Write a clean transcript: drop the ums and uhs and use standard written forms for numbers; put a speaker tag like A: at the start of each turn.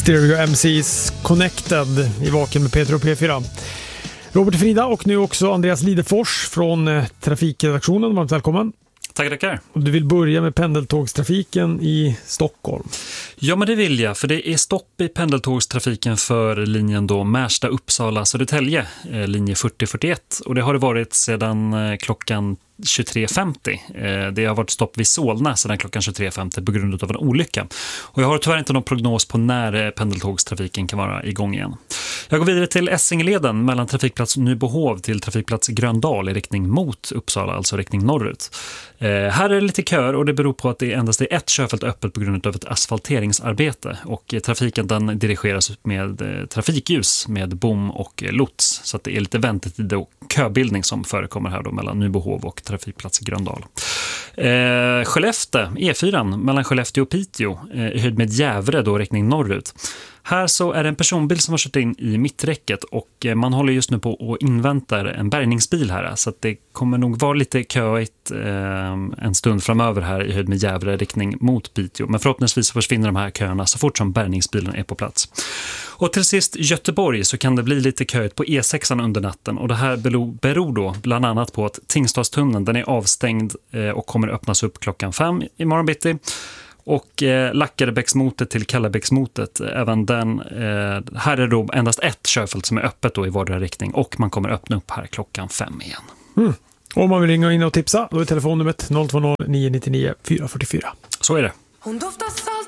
A: Stereo MCs Connected i Vaken med Peter och P4. Robert och Frida och nu också Andreas Lidefors från Trafikredaktionen. Varmt välkommen.
B: Tackar.
A: Och du vill börja med pendeltågstrafiken i Stockholm.
B: Ja, men det vill jag, för det är stopp i pendeltågstrafiken för linjen då Märsta, Uppsala, Södertälje, linje 4041. Och det har det varit sedan klockan 23.50. Det har varit stopp vid Solna sedan klockan 23.50 på grund av en olycka. Och jag har tyvärr inte någon prognos på när pendeltågstrafiken kan vara igång igen. Jag går vidare till Essingeleden mellan trafikplats Nybohov till trafikplats Gröndal i riktning mot Uppsala, alltså riktning norrut. Här är det lite kör och det beror på att det endast är ett körfält öppet på grund av ett asfalteringsarbete. Och trafiken den dirigeras med trafikljus med bom och lots. Så att det är lite väntetid och köbildning som förekommer här då mellan Nybohov och trafikplats Gröndal. Skellefteå, E4 mellan Skellefteå och Piteå i höjd med Gävre då riktning norrut. Här så är det en personbil som har kört in i mitträcket och man håller just nu på att invänta en bärgningsbil här. Så att det kommer nog vara lite köigt en stund framöver här i höjd med Gävre riktning mot Piteå. Men förhoppningsvis försvinner de här köerna så fort som bärgningsbilen är på plats. Och till sist Göteborg så kan det bli lite köigt på E6 under natten. Och det här beror då bland annat på att Tingstadstunneln den är avstängd och kommer öppnas upp klockan 5 imorgon bitti. Och Lackarebäcksmotet till Kallebäcksmotet, även den, här är det då endast ett körfält som är öppet då i vardera riktning och man kommer öppna upp här klockan 5 igen.
A: Om man vill ringa in och tipsa, då är telefonnumret 020 999 444.
B: Så är det.
C: Hon doftar